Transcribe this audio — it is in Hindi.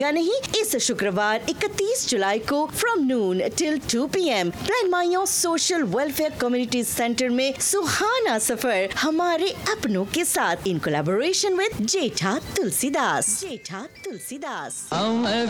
या नहीं इस शुक्रवार 31 जुलाई को from Noon till 2 PM plan माइयों social welfare community centre में सुहाना सफर हमारे अपनों के साथ in collaboration with Jetha Tulsidas.